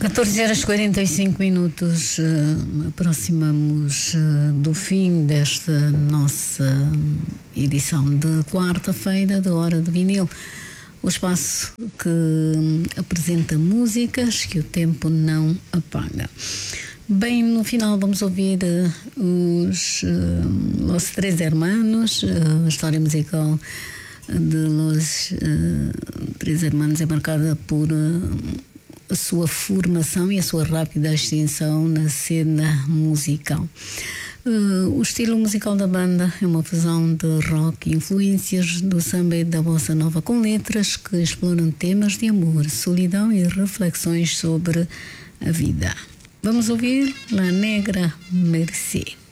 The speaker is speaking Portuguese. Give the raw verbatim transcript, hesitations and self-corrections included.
catorze horas e quarenta e cinco minutos, uh, aproximamos uh, do fim desta nossa edição de quarta-feira da Hora do Vinil. O espaço que um, apresenta músicas que o tempo não apaga. Bem, no final vamos ouvir uh, os uh, Los Tres Hermanos, uh, a história musical de Los uh, Tres Hermanos é marcada por uh, a sua formação e a sua rápida extensão na cena musical. Uh, o estilo musical da banda é uma fusão de rock e influências do samba e da bossa nova, com letras que exploram temas de amor, solidão e reflexões sobre a vida. Vamos ouvir La Negra Mercé.